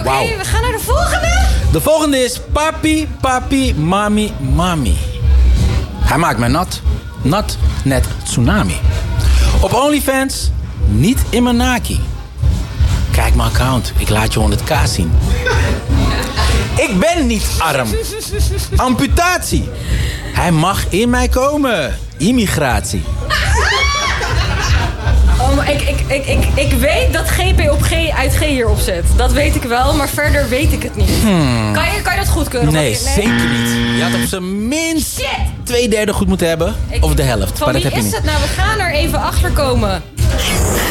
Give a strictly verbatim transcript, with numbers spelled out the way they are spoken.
Oké, Wauw. we gaan naar de volgende. De volgende is papi, papi, mami, mami. Hij maakt mij nat. Nat, net tsunami. Op OnlyFans, niet in mijn naki. Kijk mijn account, ik laat je honderd k zien. Ik ben niet arm. Amputatie. Hij mag in mij komen. Immigratie. Oh, maar ik, ik, ik, ik, ik weet dat G P op G uit G hierop zet. Dat weet ik wel, maar verder weet ik het niet. Hmm. Kan, je, kan je dat goedkeuren? Nee, Wat je- zeker niet. Je had op zijn minst Shit! twee derde goed moeten hebben. Ik- Of de helft, Van maar dat wie heb je is niet. het nou? We gaan er even achter komen.